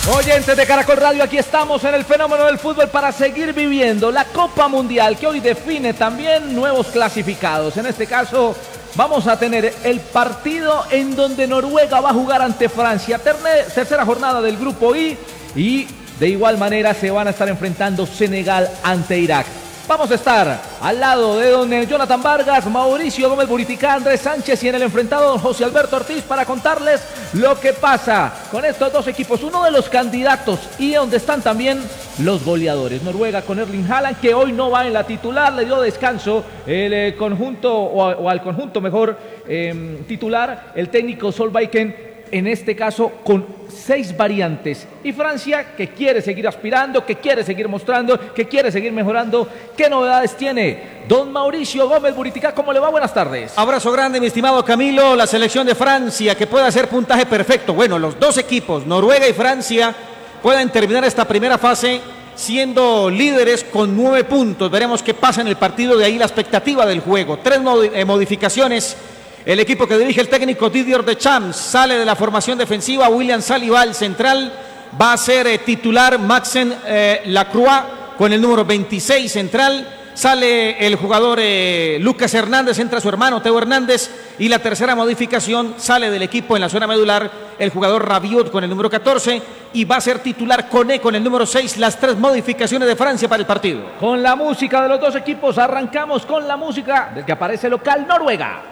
Oyentes de Caracol Radio, aquí estamos en el fenómeno del fútbol para seguir viviendo la Copa Mundial que hoy define también nuevos clasificados. En este caso vamos a tener el partido en donde Noruega va a jugar ante Francia, tercera jornada del grupo I, y de igual manera se van a estar enfrentando Senegal ante Irak. Vamos a estar al lado de don Jonathan Vargas, Mauricio Gómez Buriticá, Andrés Sánchez y en el enfrentado don José Alberto Ortiz para contarles lo que pasa con estos dos equipos. Uno de los candidatos y donde están también los goleadores. Noruega con Erling Haaland, que hoy no va en la titular, le dio descanso el conjunto, o al conjunto mejor titular, el técnico Solbakken, en este caso con 6 variantes. Y Francia, que quiere seguir aspirando, que quiere seguir mostrando, que quiere seguir mejorando. ¿Qué novedades tiene don Mauricio Gómez Buriticá? ¿Cómo le va? Buenas tardes. Abrazo grande, mi estimado Camilo. La selección de Francia, que puede hacer puntaje perfecto. Bueno, los dos equipos, Noruega y Francia, pueden terminar esta primera fase siendo líderes con 9 puntos. Veremos qué pasa en el partido, de ahí la expectativa del juego. 3 modificaciones. El equipo que dirige el técnico Didier Deschamps sale de la formación defensiva. William Saliba, el central, va a ser titular. Maxen Lacroix con el número 26 central. Sale el jugador Lucas Hernández, entra su hermano Teo Hernández. Y la tercera modificación, sale del equipo en la zona medular el jugador Rabiot con el número 14. Y va a ser titular Koné con el número 6. Las 3 modificaciones de Francia para el partido. Con la música de los dos equipos arrancamos con la música del que aparece local Noruega.